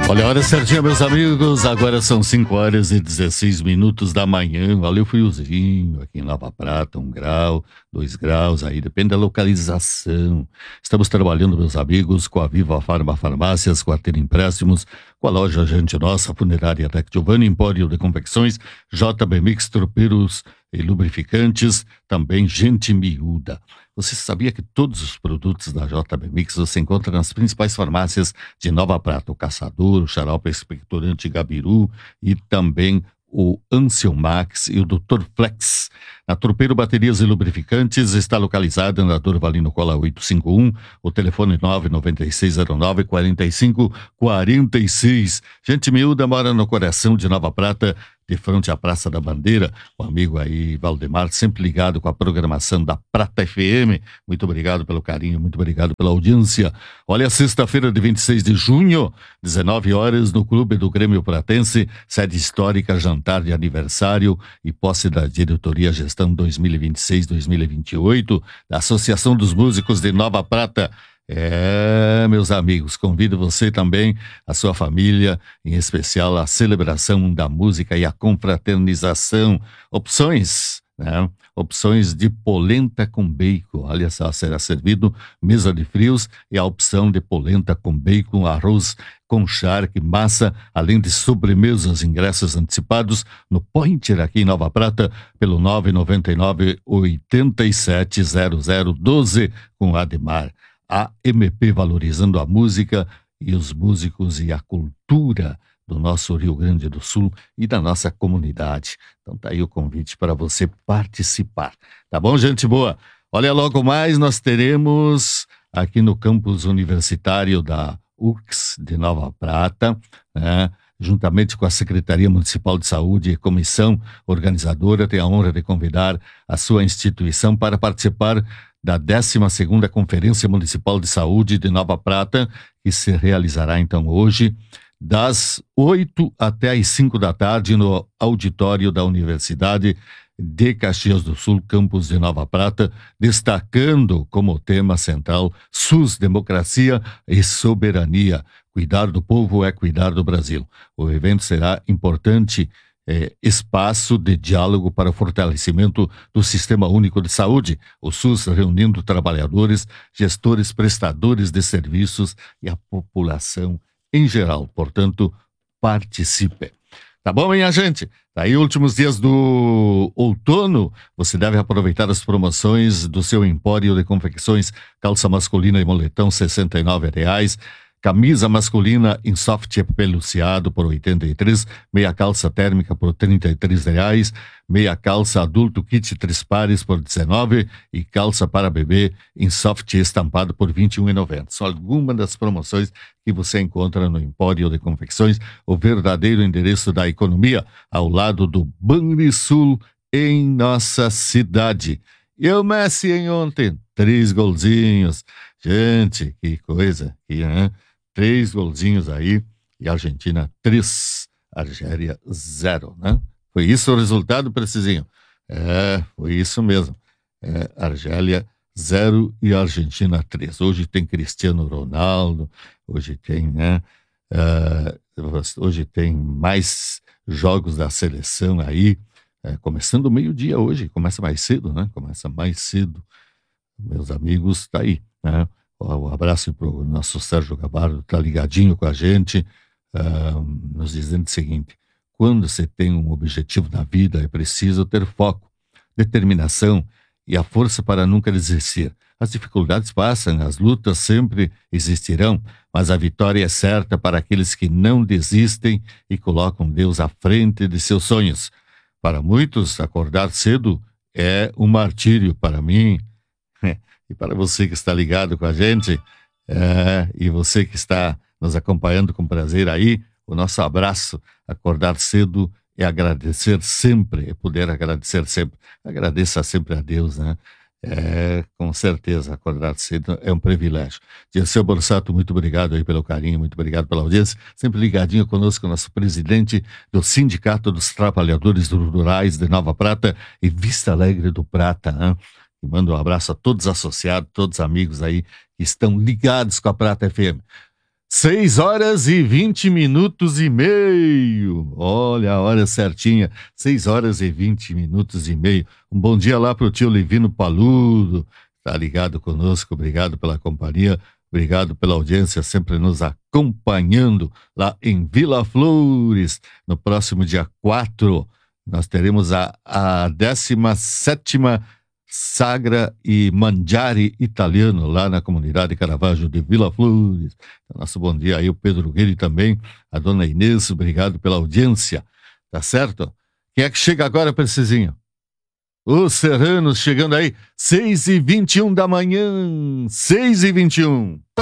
Olha, a hora certinha, meus amigos. Agora são 5h16 da manhã. Olha o friozinho aqui em Nova Prata, 1 grau, 2 graus, aí depende da localização. Estamos trabalhando, meus amigos, com a Viva Farma Farmácias, Quarteira Empréstimos, com a loja Gente Nossa, Funerária Tec Giovanni, Empório de Confecções, JB Mix, Tropeiros e Lubrificantes, também Gente Miúda. Você sabia que todos os produtos da JB Mix você encontra nas principais farmácias de Nova Prata? O Caçador, o Xarope Expectorante Gabiru e também o Ancel Max e o Dr. Flex. Na Tropeiro Baterias e Lubrificantes está localizada na Durvalino Cola 851, o telefone 99609-4546. Gente miúda mora no coração de Nova Prata, de frente à Praça da Bandeira. O amigo aí, Valdemar, sempre ligado com a programação da Prata FM. Muito obrigado pelo carinho, muito obrigado pela audiência. Olha, sexta-feira de 26 de junho, 19 horas, no Clube do Grêmio Pratense, sede histórica, jantar de aniversário e posse da diretoria gestão 2026-2028 da Associação dos Músicos de Nova Prata. Meus amigos, convido você também, a sua família, em especial a celebração da música e a confraternização. Opções, né? Opções de polenta com bacon. Olha só, será servido mesa de frios e a opção de polenta com bacon, arroz com charque, massa, além de sobremesas, ingressos antecipados no Pointer aqui em Nova Prata, pelo 999-870012 com Ademar. A MP valorizando a música e os músicos e a cultura do nosso Rio Grande do Sul e da nossa comunidade. Então tá aí o convite para você participar. Tá bom, gente boa? Olha, logo mais nós teremos aqui no campus universitário da URGS de Nova Prata, né? Juntamente com a Secretaria Municipal de Saúde e Comissão Organizadora, tem a honra de convidar a sua instituição para participar da 12ª Conferência Municipal de Saúde de Nova Prata, que se realizará então hoje, das 8 até as 5 da tarde, no auditório da Universidade de Caxias do Sul, campus de Nova Prata, destacando como tema central SUS, democracia e soberania. Cuidar do povo é cuidar do Brasil. O evento será importante espaço de diálogo para o fortalecimento do Sistema Único de Saúde, o SUS, reunindo trabalhadores, gestores, prestadores de serviços e a população em geral. Portanto, participe. Tá bom, minha gente? Tá aí, últimos dias do outono, você deve aproveitar as promoções do seu Empório de Confecções. Calça masculina e moletom, R$ 69. Camisa masculina em soft peluciado por 83, meia calça térmica por R$ 33, meia calça adulto kit 3 pares por 19 e calça para bebê em soft estampado por R$ 21,90. São algumas das promoções que você encontra no Empório de Confecções, o verdadeiro endereço da economia, ao lado do Banrisul, em nossa cidade. E o Messi em ontem, 3 golzinhos. Gente, que coisa, né? 3 golzinhos aí, e Argentina 3, Argélia 0, né? Foi isso o resultado, Precisinho? Foi isso mesmo. Argélia 0 e Argentina 3. Hoje tem Cristiano Ronaldo, hoje tem, né? Hoje tem mais jogos da seleção aí, começando meio-dia hoje, começa mais cedo, né? Começa mais cedo. Meus amigos, tá aí, né? Um abraço para o nosso Sérgio Gabardo, tá ligadinho com a gente, nos dizendo o seguinte: quando você tem um objetivo na vida, é preciso ter foco, determinação e a força para nunca desistir. As dificuldades passam, as lutas sempre existirão, mas a vitória é certa para aqueles que não desistem e colocam Deus à frente de seus sonhos. Para muitos, acordar cedo é um martírio. Para mim, e para você que está ligado com a gente, e você que está nos acompanhando com prazer aí, o nosso abraço. Acordar cedo é agradecer sempre, é poder agradecer sempre. Agradeça sempre a Deus, né? Com certeza, acordar cedo é um privilégio. Dirceu Borsato, muito obrigado aí pelo carinho, muito obrigado pela audiência. Sempre ligadinho conosco, nosso presidente do Sindicato dos Trabalhadores Rurais de Nova Prata e Vista Alegre do Prata, né? E mando um abraço a todos os associados, todos os amigos aí que estão ligados com a Prata FM. 6 horas e 20 minutos e meio. Olha a hora certinha, 6 horas e 20 minutos e meio. Um bom dia lá pro tio Livino Paludo, tá ligado conosco, obrigado pela companhia, obrigado pela audiência, sempre nos acompanhando lá em Vila Flores. No próximo dia 4, nós teremos a 17ª Sagra e Mangiare Italiano, lá na comunidade Caravaggio de Vila Flores. Nosso bom dia aí, o Pedro Guilherme também, a dona Inês, obrigado pela audiência, tá certo? Quem é que chega agora, Precisinho? Os Serranos chegando aí, 6h21 da manhã, 6h21.